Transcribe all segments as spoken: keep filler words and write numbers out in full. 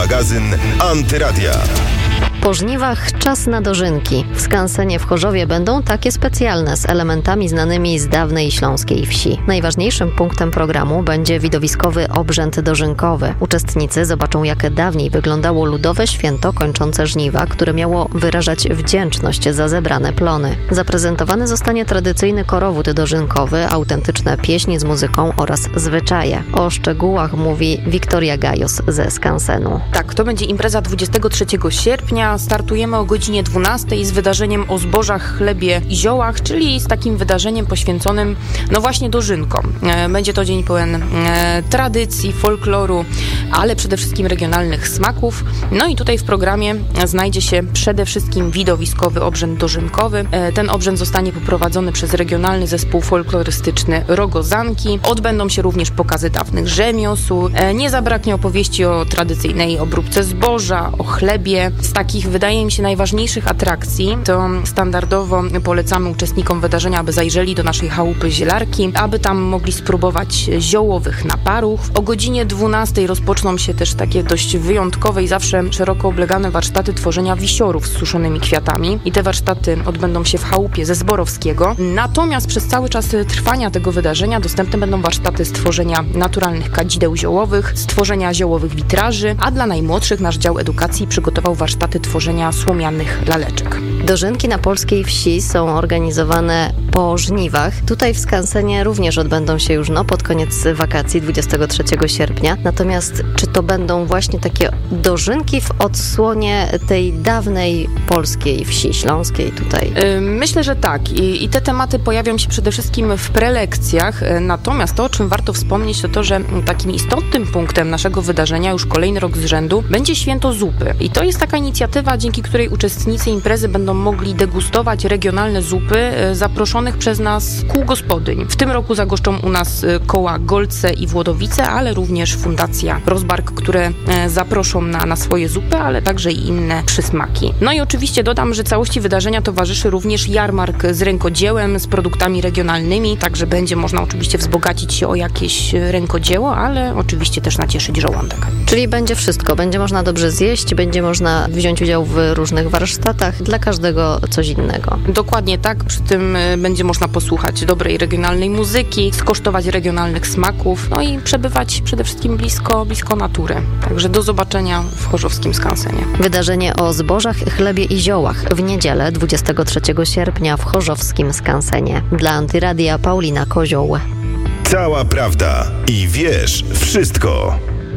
magazyn Antyradia. Po żniwach czas na dożynki. W skansenie w Chorzowie będą takie specjalne z elementami znanymi z dawnej śląskiej wsi. Najważniejszym punktem programu będzie widowiskowy obrzęd dożynkowy. Uczestnicy zobaczą, jak dawniej wyglądało ludowe święto kończące żniwa, które miało wyrażać wdzięczność za zebrane plony. Zaprezentowany zostanie tradycyjny korowód dożynkowy, autentyczne pieśni z muzyką oraz zwyczaje. O szczegółach mówi Wiktoria Gajos ze skansenu. Tak, to będzie impreza dwudziestego trzeciego sierpnia. Startujemy o godzinie dwunastej z wydarzeniem o zbożach, chlebie i ziołach, czyli z takim wydarzeniem poświęconym no właśnie dożynkom. Będzie to dzień pełen tradycji, folkloru, ale przede wszystkim regionalnych smaków. No i tutaj w programie znajdzie się przede wszystkim widowiskowy obrzęd dożynkowy. Ten obrzęd zostanie poprowadzony przez regionalny zespół folklorystyczny Rogozanki. Odbędą się również pokazy dawnych rzemiosł. Nie zabraknie opowieści o tradycyjnej obróbce zboża, o chlebie. Z takich, wydaje mi się, najważniejszych atrakcji to standardowo polecamy uczestnikom wydarzenia, aby zajrzeli do naszej chałupy Zielarki, aby tam mogli spróbować ziołowych naparów. O godzinie dwunastej rozpoczną się też takie dość wyjątkowe i zawsze szeroko oblegane warsztaty tworzenia wisiorów z suszonymi kwiatami i te warsztaty odbędą się w chałupie ze Zborowskiego. Natomiast przez cały czas trwania tego wydarzenia dostępne będą warsztaty stworzenia naturalnych kadzideł ziołowych, stworzenia ziołowych witraży, a dla najmłodszych nasz dział edukacji przygotował warsztaty tworzenia słomianych laleczek. Dożynki na polskiej wsi są organizowane po żniwach. Tutaj w skansenie również odbędą się już no, pod koniec wakacji dwudziestego trzeciego sierpnia. Natomiast czy to będą właśnie takie dożynki w odsłonie tej dawnej polskiej wsi śląskiej tutaj? Myślę, że tak. I, i te tematy pojawią się przede wszystkim w prelekcjach. Natomiast to, o czym warto wspomnieć, to to, że takim istotnym punktem naszego wydarzenia już kolejny rok z rzędu będzie święto zupy. I to jest taka inicjatywa, dzięki której uczestnicy imprezy będą mogli degustować regionalne zupy zaproszonych przez nas kół gospodyń. W tym roku zagoszczą u nas koła Golce i Włodowice, ale również Fundacja Rozbark, które zaproszą na, na swoje zupy, ale także i inne przysmaki. No i oczywiście dodam, że całości wydarzenia towarzyszy również jarmark z rękodziełem, z produktami regionalnymi, także będzie można oczywiście wzbogacić się o jakieś rękodzieło, ale oczywiście też nacieszyć żołądek. Czyli będzie wszystko. Będzie można dobrze zjeść, będzie można wziąć udział w różnych warsztatach, dla każdego coś innego. Dokładnie tak, przy tym będzie można posłuchać dobrej regionalnej muzyki, skosztować regionalnych smaków, no i przebywać przede wszystkim blisko, blisko natury. Także do zobaczenia w chorzowskim skansenie. Wydarzenie o zbożach, chlebie i ziołach w niedzielę dwudziestego trzeciego sierpnia w chorzowskim skansenie. Dla Antyradia Paulina Kozioł. Cała prawda i wiesz wszystko.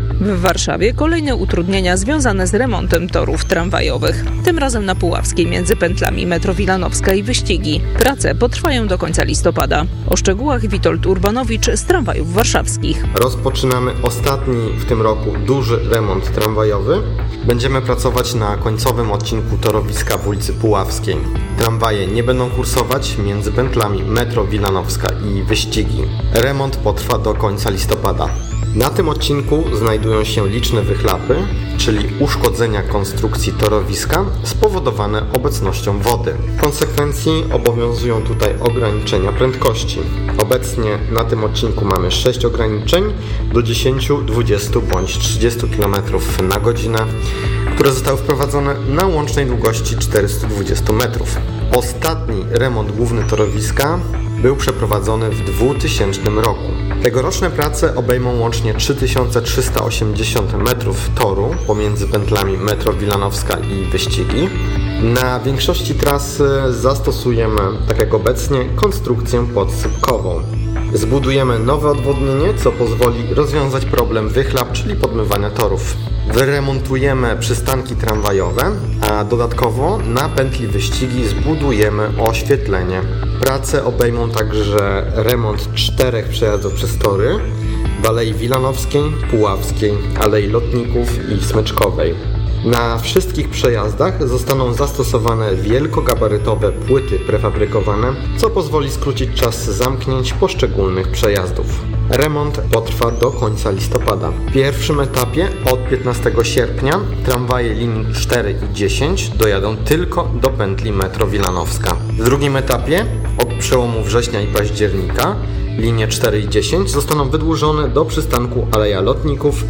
W Warszawie kolejne utrudnienia związane z remontem torów tramwajowych. Tym razem na Puławskiej między pętlami metro Wilanowska i Wyścigi. Prace potrwają do końca listopada. O szczegółach Witold Urbanowicz z Tramwajów Warszawskich. Rozpoczynamy ostatni w tym roku duży remont tramwajowy. Będziemy pracować na końcowym odcinku torowiska w ulicy Puławskiej. Tramwaje nie będą kursować między pętlami metro Wilanowska i Wyścigi. Remont potrwa do końca listopada. Na tym odcinku znajdują się liczne wychlapy, czyli uszkodzenia konstrukcji torowiska spowodowane obecnością wody. W konsekwencji obowiązują tutaj ograniczenia prędkości. Obecnie na tym odcinku mamy sześć ograniczeń do dziesięć, dwadzieścia bądź trzydzieści kilometrów na godzinę, które zostały wprowadzone na łącznej długości czterysta dwadzieścia metrów. Ostatni remont główny torowiska był przeprowadzony w dwutysięcznym roku. Tegoroczne prace obejmą łącznie trzy tysiące trzysta osiemdziesiąt metrów toru pomiędzy pętlami metro Wilanowska i Wyścigi. Na większości trasy zastosujemy, tak jak obecnie, konstrukcję podsypkową. Zbudujemy nowe odwodnienie, co pozwoli rozwiązać problem wychlap, czyli podmywania torów. Wyremontujemy przystanki tramwajowe, a dodatkowo na pętli Wyścigi zbudujemy oświetlenie. Prace obejmą także remont czterech przejazdów przez tory w Alei Wilanowskiej, Puławskiej, Alei Lotników i Smyczkowej. Na wszystkich przejazdach zostaną zastosowane wielkogabarytowe płyty prefabrykowane, co pozwoli skrócić czas zamknięć poszczególnych przejazdów. Remont potrwa do końca listopada. W pierwszym etapie od piętnastego sierpnia tramwaje linii cztery i dziesięć dojadą tylko do pętli metro Wilanowska. W drugim etapie od przełomu września i października linie cztery i dziesięć zostaną wydłużone do przystanku Aleja Lotników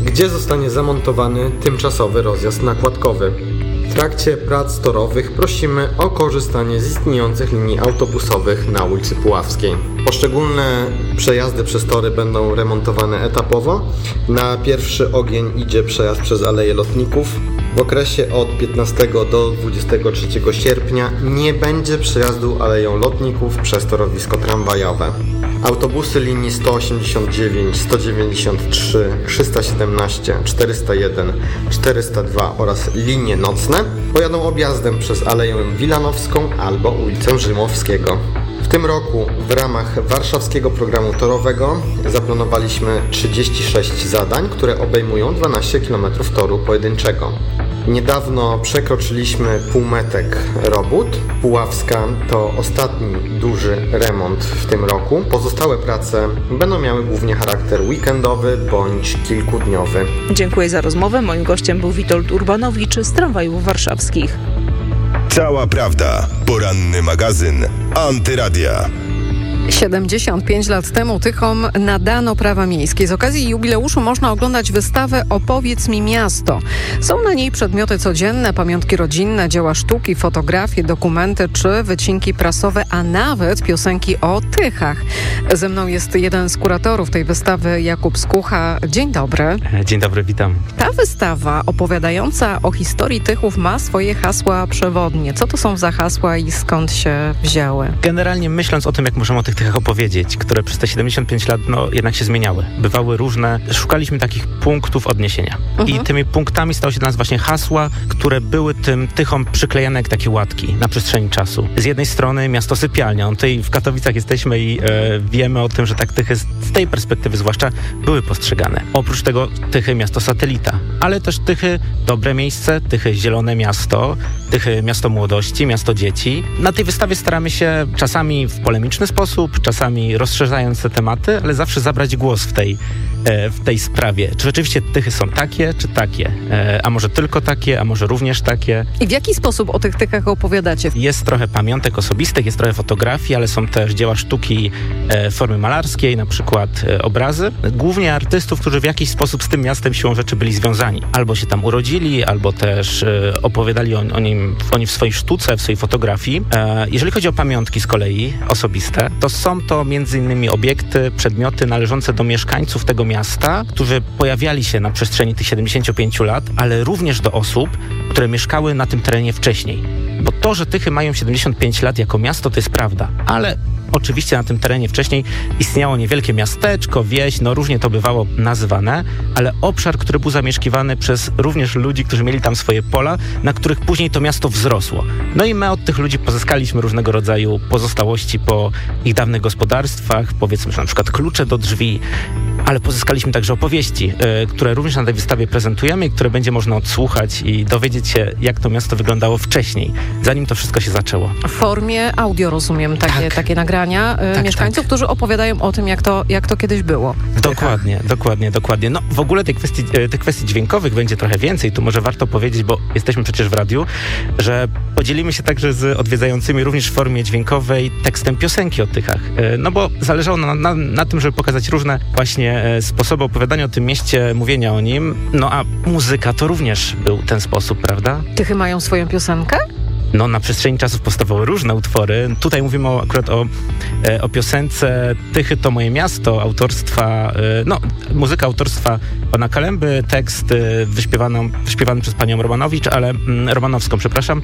gdzie zostanie zamontowany tymczasowy rozjazd nakładkowy. W trakcie prac torowych prosimy o korzystanie z istniejących linii autobusowych na ulicy Puławskiej. Poszczególne przejazdy przez tory będą remontowane etapowo. Na pierwszy ogień idzie przejazd przez Aleję Lotników. W okresie od piętnastego do dwudziestego trzeciego sierpnia nie będzie przejazdu Aleją Lotników przez torowisko tramwajowe. Autobusy linii sto osiemdziesiąt dziewięć, sto dziewięćdziesiąt trzy, trzysta siedemnaście, czterysta jeden, czterysta dwa oraz linie nocne pojadą objazdem przez Aleję Wilanowską albo ulicę Rzymowskiego. W tym roku w ramach warszawskiego programu torowego zaplanowaliśmy trzydzieści sześć zadań, które obejmują dwanaście kilometrów toru pojedynczego. Niedawno przekroczyliśmy półmetek robót. Puławska to ostatni duży remont w tym roku. Pozostałe prace będą miały głównie charakter weekendowy bądź kilkudniowy. Dziękuję za rozmowę. Moim gościem był Witold Urbanowicz z Tramwajów Warszawskich. Cała prawda. Poranny magazyn Antyradia. siedemdziesiąt pięć lat temu Tychom nadano prawa miejskie. Z okazji jubileuszu można oglądać wystawę Opowiedz mi miasto. Są na niej przedmioty codzienne, pamiątki rodzinne, dzieła sztuki, fotografie, dokumenty czy wycinki prasowe, a nawet piosenki o Tychach. Ze mną jest jeden z kuratorów tej wystawy, Jakub Skucha. Dzień dobry. Dzień dobry, witam. Ta wystawa opowiadająca o historii Tychów ma swoje hasła przewodnie. Co to są za hasła i skąd się wzięły? Generalnie myśląc o tym, jak możemy o tych Tychach opowiedzieć, które przez te siedemdziesiąt pięć lat no, jednak się zmieniały. Bywały różne. Szukaliśmy takich punktów odniesienia. Mhm. I tymi punktami stały się dla nas właśnie hasła, które były tym Tychom przyklejane jak takie łatki na przestrzeni czasu. Z jednej strony miasto sypialnia. No, tutaj w Katowicach jesteśmy i e, wiemy o tym, że tak Tychy z, z tej perspektywy zwłaszcza były postrzegane. Oprócz tego Tychy miasto satelita, ale też Tychy dobre miejsce, Tychy zielone miasto, Tychy miasto młodości, miasto dzieci. Na tej wystawie staramy się czasami w polemiczny sposób, czasami rozszerzając te tematy, ale zawsze zabrać głos w tej, e, w tej sprawie. Czy rzeczywiście Tychy są takie, czy takie? E, a może tylko takie, a może również takie? I w jaki sposób o tych Tychach opowiadacie? Jest trochę pamiątek osobistych, jest trochę fotografii, ale są też dzieła sztuki e, formy malarskiej, na przykład e, obrazy. Głównie artystów, którzy w jakiś sposób z tym miastem siłą rzeczy byli związani. Albo się tam urodzili, albo też e, opowiadali o, o nim oni w swojej sztuce, w swojej fotografii. E, jeżeli chodzi o pamiątki z kolei osobiste, to są to między innymi obiekty, przedmioty należące do mieszkańców tego miasta, którzy pojawiali się na przestrzeni tych siedemdziesięciu pięciu lat, ale również do osób, które mieszkały na tym terenie wcześniej. Bo to, że Tychy mają siedemdziesiąt pięć lat jako miasto, to jest prawda, ale oczywiście na tym terenie wcześniej istniało niewielkie miasteczko, wieś, no różnie to bywało nazywane, ale obszar, który był zamieszkiwany przez również ludzi, którzy mieli tam swoje pola, na których później to miasto wzrosło. No i my od tych ludzi pozyskaliśmy różnego rodzaju pozostałości po ich dawnych gospodarstwach, powiedzmy, że na przykład klucze do drzwi, ale pozyskaliśmy także opowieści, yy, które również na tej wystawie prezentujemy i które będzie można odsłuchać i dowiedzieć się, jak to miasto wyglądało wcześniej, zanim to wszystko się zaczęło. W formie audio, rozumiem, takie, tak. takie nagrania yy, tak, mieszkańców, tak. którzy opowiadają o tym, jak to, jak to kiedyś było. Dokładnie, dokładnie, dokładnie. No w ogóle tych kwestii, tych kwestii dźwiękowych będzie trochę więcej. Tu może warto powiedzieć, bo jesteśmy przecież w radiu, że podzielimy się także z odwiedzającymi również w formie dźwiękowej tekstem piosenki o Tychach. No bo zależało na, na, na tym, żeby pokazać różne właśnie sposoby opowiadania o tym mieście, mówienia o nim. No a muzyka to również był ten sposób, prawda? Tychy mają swoją piosenkę? No, na przestrzeni czasów powstawały różne utwory. Tutaj mówimy o, akurat o, o piosence Tychy to moje miasto, autorstwa, no, muzyka autorstwa pana Kalemby, tekst wyśpiewany, wyśpiewany przez panią Romanowicz, ale Romanowską, przepraszam.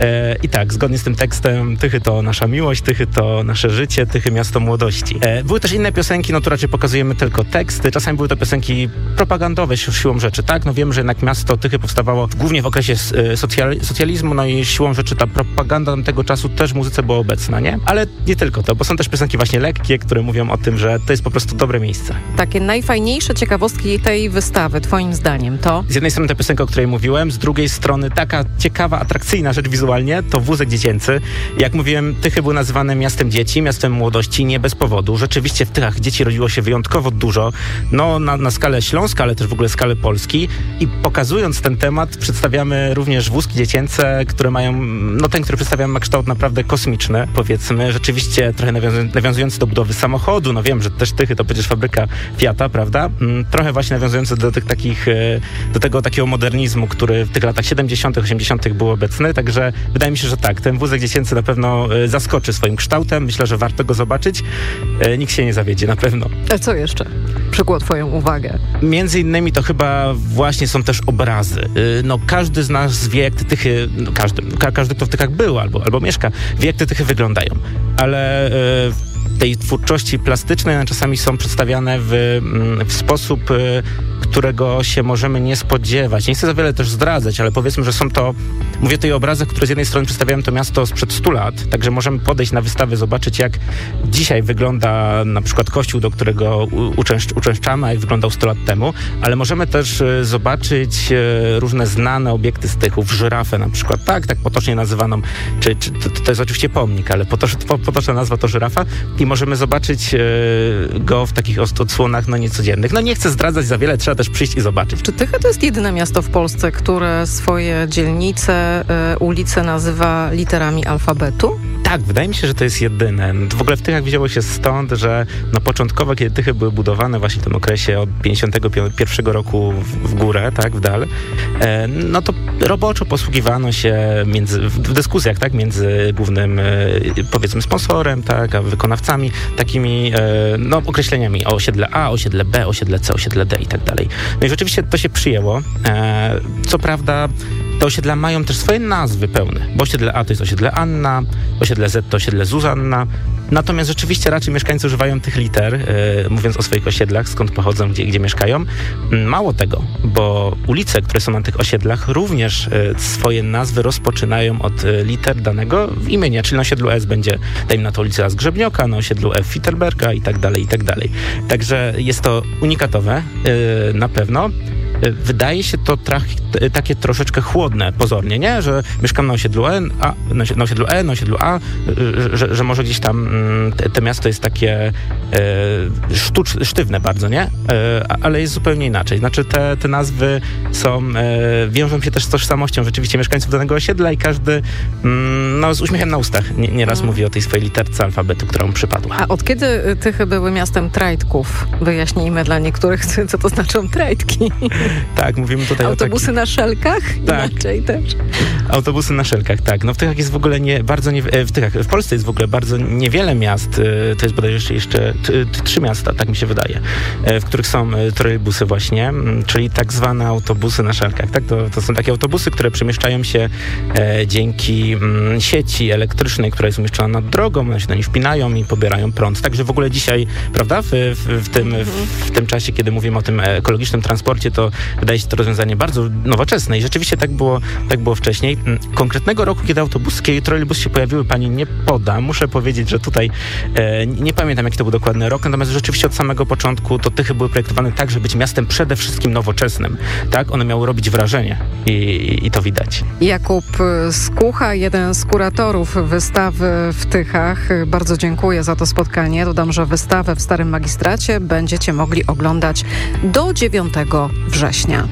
I tak, zgodnie z tym tekstem Tychy to nasza miłość, Tychy to nasze życie, Tychy miasto młodości. Były też inne piosenki, no tu raczej pokazujemy tylko teksty. Czasami były to piosenki propagandowe siłą rzeczy, tak? No wiemy, że jednak miasto Tychy powstawało głównie w okresie socjalizmu, no i siłą rzeczy ta propaganda tamtego czasu też w muzyce była obecna, nie? Ale nie tylko to, bo są też piosenki właśnie lekkie, które mówią o tym, że to jest po prostu dobre miejsce. Takie najfajniejsze ciekawostki tej wystawy, twoim zdaniem, to? Z jednej strony ta piosenka, o której mówiłem, z drugiej strony taka ciekawa, atrakcyjna rzecz wizualnie, to wózek dziecięcy. Jak mówiłem, Tychy były nazywane miastem dzieci, miastem młodości, nie bez powodu. Rzeczywiście w Tychach dzieci rodziło się wyjątkowo dużo, no na, na skalę Śląska, ale też w ogóle skalę Polski. I pokazując ten temat, przedstawiamy również wózki dziecięce, które mają no ten, który przedstawiam, ma kształt naprawdę kosmiczny, powiedzmy, rzeczywiście trochę nawiązu- nawiązujący do budowy samochodu, no wiem, że też Tychy to przecież fabryka Fiata, prawda? Trochę właśnie nawiązujący do tych takich, do tego takiego modernizmu, który w tych latach siedemdziesiątych, osiemdziesiątych był obecny, także wydaje mi się, że tak, ten wózek dziecięcy na pewno zaskoczy swoim kształtem, myślę, że warto go zobaczyć, nikt się nie zawiedzie, na pewno. A co jeszcze przykuło twoją uwagę? Między innymi to chyba właśnie są też obrazy. No każdy z nas wie, jak te Tychy, no każdy, ka- każdy, kto w Tychach był albo, albo mieszka, wie, jak te Tychy wyglądają, ale w tej twórczości plastycznej one czasami są przedstawiane w, w sposób, którego się możemy nie spodziewać. Nie chcę za wiele też zdradzać, ale powiedzmy, że są to, mówię tutaj o obrazach, które z jednej strony przedstawiają to miasto sprzed stu lat, także możemy podejść na wystawę, zobaczyć, jak dzisiaj wygląda na przykład kościół, do którego uczęszcz, uczęszczamy, a jak wyglądał sto lat temu, ale możemy też zobaczyć różne znane obiekty z Tychów, żyrafę na przykład, tak, tak potocznie nazywaną, czy, czy to, to jest oczywiście pomnik, ale potoczna, potoczna nazwa to żyrafa i możemy zobaczyć go w takich odsłonach no niecodziennych. No nie chcę zdradzać za wiele, trzeba też przyjść i zobaczyć. Czy Tychy to jest jedyne miasto w Polsce, które swoje dzielnice, y, ulice nazywa literami alfabetu? Tak, wydaje mi się, że to jest jedyne. W ogóle w Tychach wzięło się stąd, że no początkowo, kiedy Tychy były budowane właśnie w tym okresie od pięćdziesiątego pierwszego roku w, w górę, tak, w dal, e, no to roboczo posługiwano się między, w dyskusjach, tak, między głównym, e, powiedzmy, sponsorem, tak, a wykonawcami, takimi, e, no, określeniami o osiedle A, osiedle B, osiedle C, osiedle D i tak dalej. No i rzeczywiście to się przyjęło. E, co prawda te osiedla mają też swoje nazwy pełne, bo osiedle A to jest osiedle Anna, osiedle Z to osiedle Zuzanna, natomiast rzeczywiście raczej mieszkańcy używają tych liter, e, mówiąc o swoich osiedlach, skąd pochodzą, gdzie, gdzie mieszkają. Mało tego, bo ulice, które są na tych osiedlach, również e, swoje nazwy rozpoczynają od e, liter danego imienia, czyli na osiedlu S będzie, dajmy na to, ulica Zgrzebnioka, na osiedlu F Fittelberga i tak dalej, i tak dalej. Także jest to unikatowe, e, na pewno. Wydaje się to trach- takie troszeczkę chłodne pozornie, nie? Że mieszkam na osiedlu E, a, na osiedlu E, na osiedlu A, że, że może gdzieś tam te, te miasto jest takie e, sztucz, sztywne bardzo, nie? E, ale jest zupełnie inaczej. Znaczy te, te nazwy są, e, wiążą się też z tożsamością rzeczywiście mieszkańców danego osiedla i każdy mm, no, z uśmiechem na ustach nie, nieraz hmm. mówi o tej swojej literce alfabetu, która mu przypadła. A od kiedy Tychy były miastem trajtków? Wyjaśnijmy dla niektórych, co to znaczą trajtki. Tak, mówimy tutaj Autobusy o takich... na szelkach? Tak. Inaczej też. Autobusy na szelkach, tak. No w Tychach jest w ogóle nie, bardzo nie, w Tychach, w Polsce jest w ogóle bardzo niewiele miast, to jest bodajże jeszcze, jeszcze t, t, trzy miasta, tak mi się wydaje, w których są trolejbusy właśnie, czyli tak zwane autobusy na szelkach, tak? To, to są takie autobusy, które przemieszczają się e, dzięki m, sieci elektrycznej, która jest umieszczona nad drogą, one się na nie wpinają i pobierają prąd. Także w ogóle dzisiaj, prawda, w, w, w, tym, w, w tym czasie, kiedy mówimy o tym ekologicznym transporcie, to wydaje się to rozwiązanie bardzo nowoczesne i rzeczywiście tak było, tak było wcześniej. Konkretnego roku, kiedy autobus, kiedy trolejbus się pojawiły, pani nie poda. Muszę powiedzieć, że tutaj e, nie pamiętam, jaki to był dokładny rok, natomiast rzeczywiście od samego początku to Tychy były projektowane tak, żeby być miastem przede wszystkim nowoczesnym. Tak? One miały robić wrażenie i, i to widać. Jakub Skucha, jeden z kuratorów wystawy w Tychach. Bardzo dziękuję za to spotkanie. Dodam, że wystawę w Starym Magistracie będziecie mogli oglądać do dziewiątego września.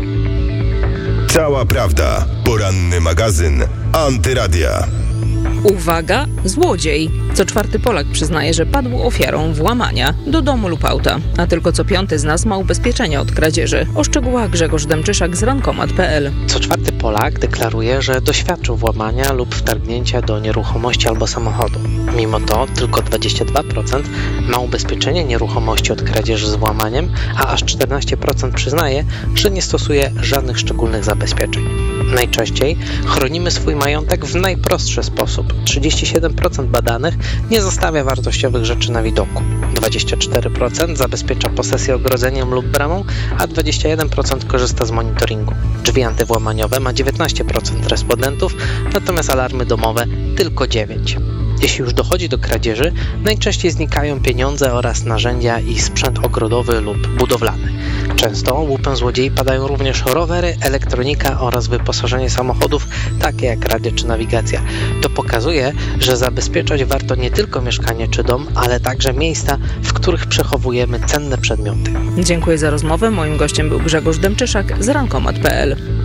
Cała prawda. Poranny magazyn Antyradia. Uwaga, złodziej! Co czwarty Polak przyznaje, że padł ofiarą włamania do domu lub auta, a tylko co piąty z nas ma ubezpieczenia od kradzieży. O szczegółach Grzegorz Dęczyszak z rankomat kropka p l. Co czwarty Polak deklaruje, że doświadczył włamania lub wtargnięcia do nieruchomości albo samochodu. Mimo to tylko dwadzieścia dwa procent ma ubezpieczenie nieruchomości od kradzieży z włamaniem, a aż czternaście procent przyznaje, że nie stosuje żadnych szczególnych zabezpieczeń. Najczęściej chronimy swój majątek w najprostszy sposób. trzydzieści siedem procent badanych nie zostawia wartościowych rzeczy na widoku. dwadzieścia cztery procent zabezpiecza posesję ogrodzeniem lub bramą, a dwadzieścia jeden procent korzysta z monitoringu. Drzwi antywłamaniowe ma dziewiętnaście procent respondentów, natomiast alarmy domowe tylko dziewięć procent. Jeśli już dochodzi do kradzieży, najczęściej znikają pieniądze oraz narzędzia i sprzęt ogrodowy lub budowlany. Często łupem złodziei padają również rowery, elektronika oraz wyposażenie samochodów, takie jak radio czy nawigacja. To pokazuje, że zabezpieczać warto nie tylko mieszkanie czy dom, ale także miejsca, w których przechowujemy cenne przedmioty. Dziękuję za rozmowę. Moim gościem był Grzegorz Dęczyszak z rankomat kropka p l.